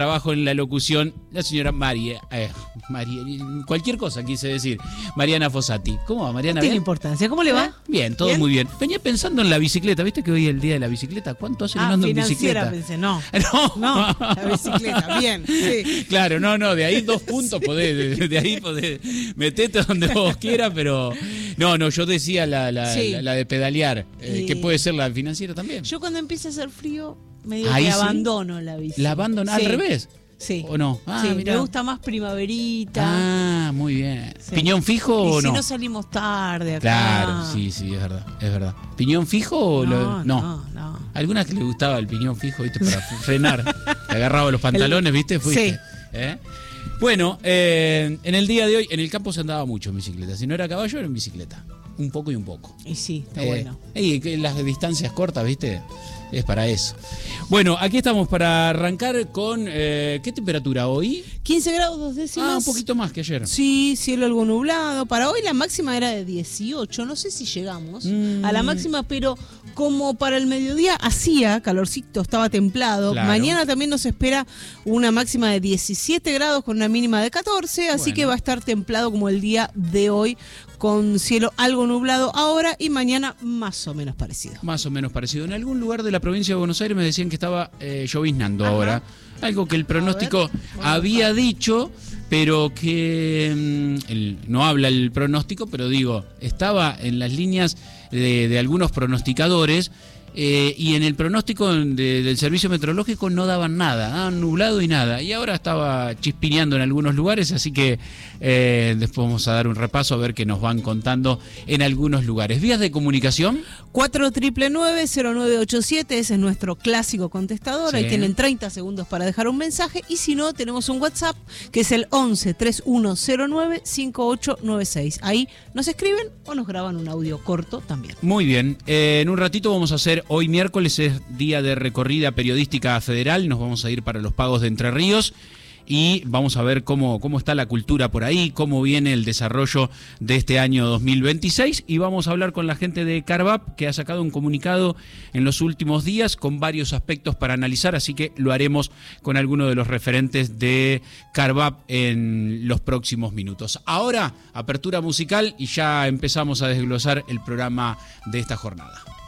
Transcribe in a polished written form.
trabajo en la locución, la señora María, cualquier cosa quise decir, Mariana Fossati. ¿Cómo va, Mariana? No tiene ¿Bien? importancia. ¿Cómo le va? Bien, todo muy bien. Venía pensando en la bicicleta, ¿viste que hoy es el día de la bicicleta? ¿Cuánto hace que no ando en bicicleta? Pensé, no. No, La bicicleta, bien. Sí. Claro, no, de ahí 2 puntos de ahí podés meterte donde vos quieras, pero no, yo decía la de pedalear, que puede ser la financiera también. Yo cuando empieza a hacer frío, medio Ahí que sí. abandono la bici. ¿La abandono al revés? Sí. ¿O no? Sí, mirá. me gusta más primaverita. Ah, muy bien. Sí. ¿Piñón fijo y o si no? no salimos tarde acá. Claro, sí, es verdad. ¿Piñón fijo o No. Algunas que le gustaba el piñón fijo, ¿viste? Para frenar. Te agarraba los pantalones, ¿viste? Fuiste. Sí. Bueno, en el día de hoy, en el campo se andaba mucho en bicicleta. Si no era caballo, era en bicicleta. Un poco y un poco. Y sí, está bueno. Y que las distancias cortas, ¿viste? Es para eso. Bueno, aquí estamos para arrancar con... ¿qué temperatura hoy? 15 grados 2 décimas. Un poquito más que ayer. Sí, cielo algo nublado. Para hoy la máxima era de 18. No sé si llegamos a la máxima, pero como para el mediodía hacía calorcito, estaba templado. Claro. Mañana también nos espera una máxima de 17 grados con una mínima de 14. Así que va a estar templado como el día de hoy, con cielo algo nublado ahora y mañana más o menos parecido. Más o menos parecido. En algún lugar de la provincia de Buenos Aires me decían que estaba lloviznando ahora. Algo que el pronóstico había dicho, pero que no habla el pronóstico, pero digo, estaba en las líneas de algunos pronosticadores. Y en el pronóstico del servicio meteorológico no daban nada, nublado y nada. Y ahora estaba chispineando en algunos lugares, así que después vamos a dar un repaso a ver qué nos van contando en algunos lugares. ¿Vías de comunicación? 4999-0987, ese es nuestro clásico contestador. Sí. Ahí tienen 30 segundos para dejar un mensaje. Y si no, tenemos un WhatsApp que es el 11-3109-5896. Ahí nos escriben o nos graban un audio corto también. Muy bien, en un ratito vamos a hacer, hoy miércoles es día de recorrida periodística federal, nos vamos a ir para los Pagos de Entre Ríos y vamos a ver cómo está la cultura por ahí, cómo viene el desarrollo de este año 2026 y vamos a hablar con la gente de Carvap que ha sacado un comunicado en los últimos días con varios aspectos para analizar, así que lo haremos con alguno de los referentes de Carvap en los próximos minutos. Ahora, apertura musical y ya empezamos a desglosar el programa de esta jornada.